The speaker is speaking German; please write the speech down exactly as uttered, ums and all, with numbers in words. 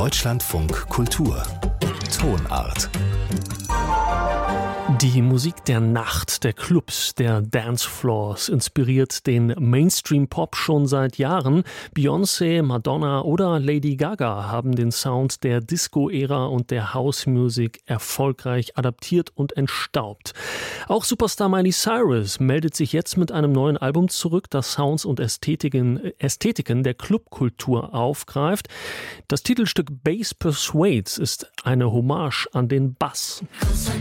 Deutschlandfunk Kultur Tonart. Die Musik der Nacht, der Clubs, der Dancefloors inspiriert den Mainstream-Pop schon seit Jahren. Beyoncé, Madonna oder Lady Gaga haben den Sound der Disco-Ära und der House-Music erfolgreich adaptiert und entstaubt. Auch Superstar Miley Cyrus meldet sich jetzt mit einem neuen Album zurück, das Sounds und Ästhetiken, Ästhetiken der Clubkultur aufgreift. Das Titelstück Bass Persuades ist eine Hommage an den Bass.